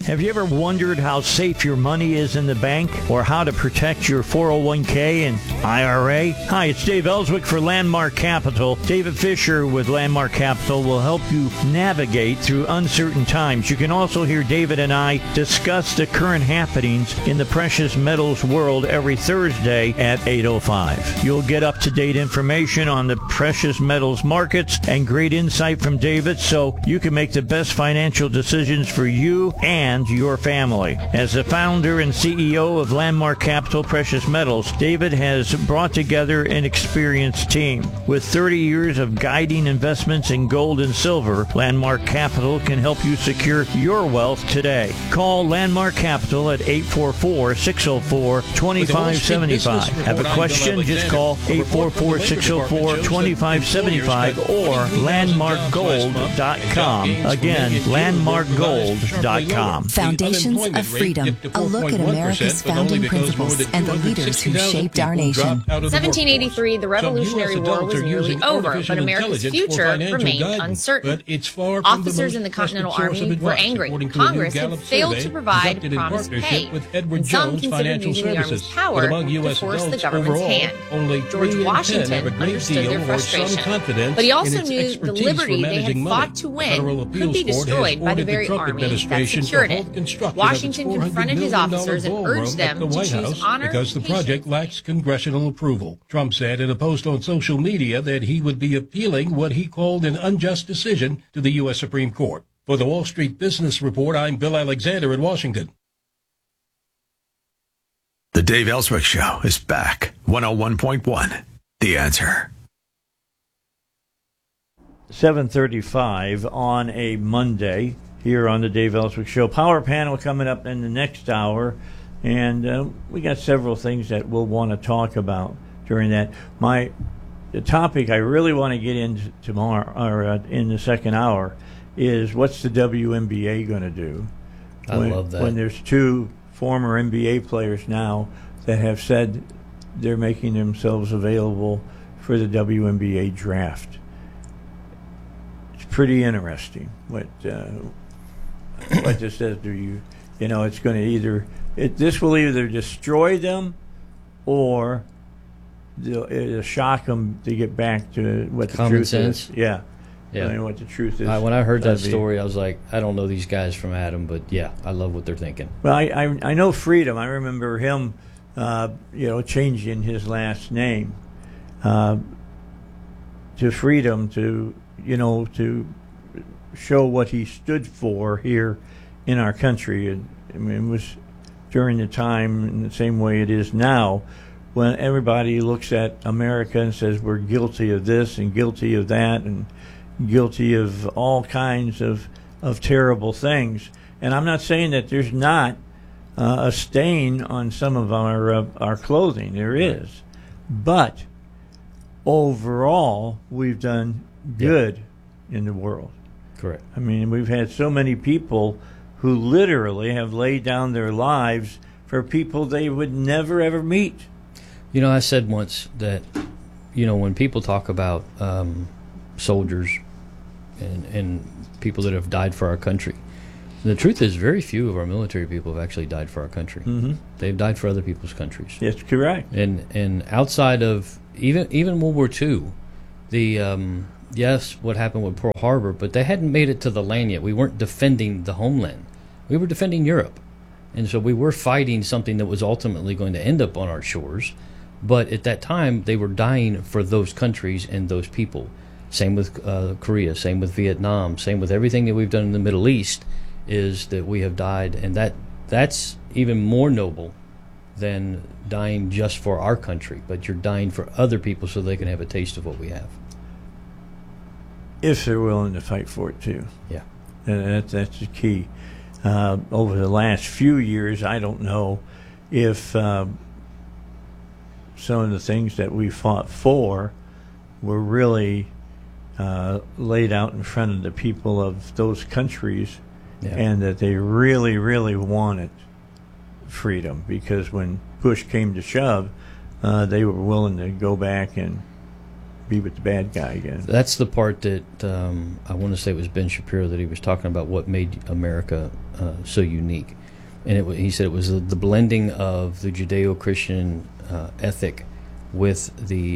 Have you ever wondered how safe your money is in the bank or how to protect your 401k and IRA? Hi, it's Dave Ellswick for Landmark Capital. David Fisher with Landmark Capital will help you navigate through uncertain times. You can also hear David and I discuss the current happenings in the precious metals world every Thursday at 8:05. You'll get up-to-date information on the precious metals markets and great insight from David so you can make the best financial decisions for you and your family. As the founder and CEO of Landmark Capital Precious Metals, David has brought together an experienced team. With 30 years of guiding investments in gold and silver, Landmark Capital can help you secure your wealth today. Call Landmark Capital at 844-604-2575. Have a question? Just call 844-604-2575 or landmarkgold.com. Again, landmarkgold.com. Foundations of Freedom, a look at America's founding principles and the leaders who shaped our nation. 1783, the Revolutionary War was nearly over, but America's future remained uncertain. Officers in the Continental Army were angry. Congress had failed to provide promised pay, and some considered using the Army's power to force the government's hand. George Washington understood their frustration, but he also knew the liberty they had fought to win could be destroyed by the very army that secured it. Washington confronted his officers and urged them to choose honor because the project lacks congressional approval. Trump said in a post on social media that he would be appealing what he called an unjust decision to the U.S. Supreme Court. For the Wall Street Business Report, I'm Bill Alexander in Washington. The Dave Ellswick Show is back. 101.1. The Answer. 7:35 on a Monday here on the Dave Ellswick Show. Power panel coming up in the next hour, and we got several things that we'll want to talk about during that. The topic I really want to get into tomorrow, or in the second hour, is what's the WNBA going to do? I love that. When there's two former NBA players now that have said they're making themselves available for the WNBA draft. It's pretty interesting what this says. It's going to this will either destroy them or it'll shock them to get back to what the common truth sense. is. Yeah. Yeah. I mean, what the truth is. When I heard that story, I was like, I don't know these guys from Adam, but yeah, I love what they're thinking. Well, I know Freedom. I remember him, changing his last name to Freedom to show what he stood for here in our country. And I mean, it was during the time, in the same way it is now, when everybody looks at America and says we're guilty of this and guilty of that and guilty of all kinds of terrible things. And I'm not saying that there's not a stain on some of our clothing. There is. But overall, we've done good in the world. Correct. I mean, we've had so many people who literally have laid down their lives for people they would never, ever meet. I said once that, when people talk about soldiers and people that have died for our country, the truth is very few of our military people have actually died for our country. Mm-hmm. They've died for other people's countries. That's correct. And outside of even World War II, yes, what happened with Pearl Harbor, but they hadn't made it to the land yet. We weren't defending the homeland. We were defending Europe. And so we were fighting something that was ultimately going to end up on our shores. But at that time, they were dying for those countries and those people. Same with Korea, same with Vietnam, same with everything that we've done in the Middle East, is that we have died. And that's even more noble than dying just for our country. But you're dying for other people so they can have a taste of what we have. If they're willing to fight for it, too. Yeah. And that's the key. Over the last few years, I don't know if some of the things that we fought for were really laid out in front of the people of those countries, and that they really, really wanted freedom. Because when push came to shove, they were willing to go back and be with the bad guy again. That's the part that I want to say it was Ben Shapiro that he was talking about what made America so unique. And he said it was the blending of the Judeo-Christian ethic with the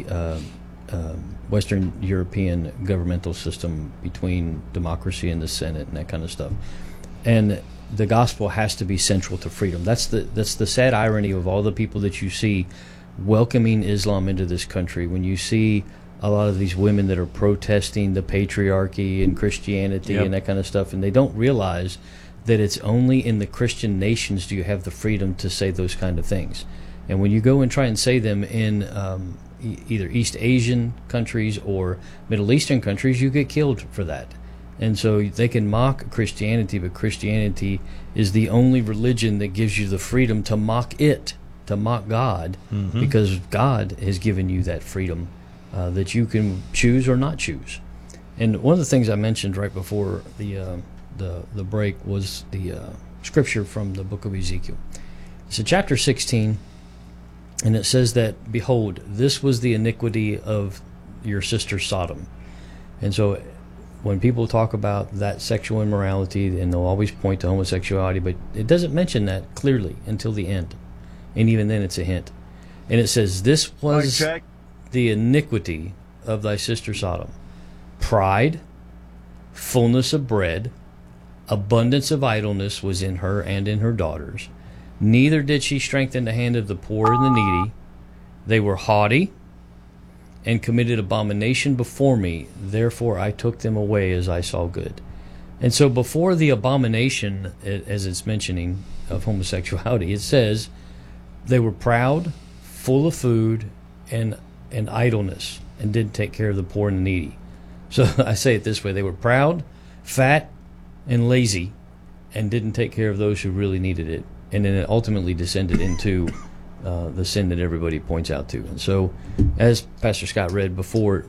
Western European governmental system between democracy and the Senate and that kind of stuff. And the gospel has to be central to freedom. That's the sad irony of all the people that you see welcoming Islam into this country. When you see a lot of these women that are protesting the patriarchy and Christianity and that kind of stuff, and they don't realize that it's only in the Christian nations do you have the freedom to say those kind of things. And when you go and try and say them in either East Asian countries or Middle Eastern countries, you get killed for that. And so they can mock Christianity, but Christianity is the only religion that gives you the freedom to mock it, to mock God, because God has given you that freedom that you can choose or not choose. And one of the things I mentioned right before the break was the scripture from the book of Ezekiel. It's in chapter 16, and it says that, "Behold, this was the iniquity of your sister Sodom." And so when people talk about that sexual immorality, and they'll always point to homosexuality, but it doesn't mention that clearly until the end. And even then it's a hint. And it says, "This was the iniquity of thy sister Sodom. Pride, fullness of bread, abundance of idleness was in her and in her daughters. Neither did she strengthen the hand of the poor and the needy. They were haughty and committed abomination before me. Therefore I took them away as I saw good." And so before the abomination, as it's mentioning, of homosexuality, it says they were proud, full of food, and idleness, and didn't take care of the poor and the needy. So I say it this way: they were proud, fat, and lazy, and didn't take care of those who really needed it. And then it ultimately descended into the sin that everybody points out to. And so, as Pastor Scott read before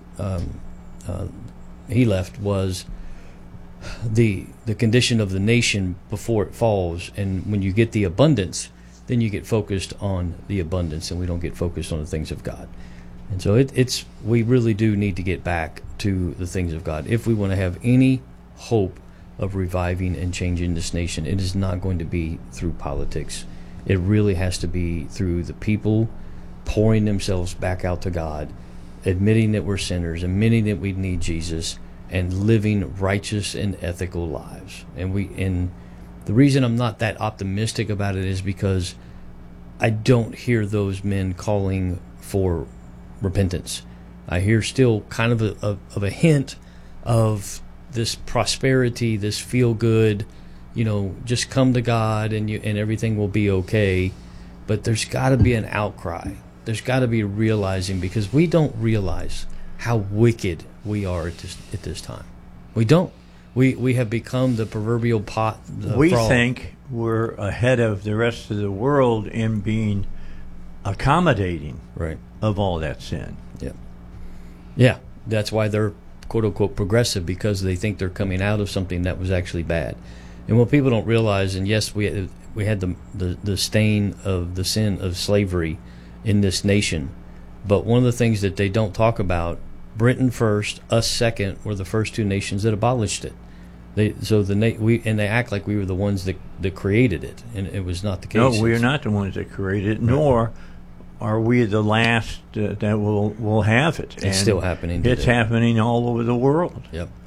he left, was the condition of the nation before it falls. And when you get the abundance, then you get focused on the abundance, and we don't get focused on the things of God. And so we really do need to get back to the things of God if we want to have any hope of reviving and changing this nation. It is not going to be through politics. It really has to be through the people pouring themselves back out to God, admitting that we're sinners, admitting that we need Jesus, and living righteous and ethical lives. And the reason I'm not that optimistic about it is because I don't hear those men calling for repentance. I hear still kind of a hint of this prosperity, this feel good, just come to God and everything will be okay. But there's got to be an outcry. There's got to be realizing, because we don't realize how wicked we are at this time. We don't. We have become the proverbial pot. We think we're ahead of the rest of the world in being accommodating of all that sin. Yeah. That's why they're quote unquote progressive, because they think they're coming out of something that was actually bad. And what people don't realize, and yes, we had the stain of the sin of slavery in this nation, but one of the things that they don't talk about, Britain first, us second, were the first two nations that abolished it. They act like we were the ones that created it, and it was not the case. No, we are not the ones that created it, nor are we the last that will have it. It's still happening today. It's happening all over the world. Yep.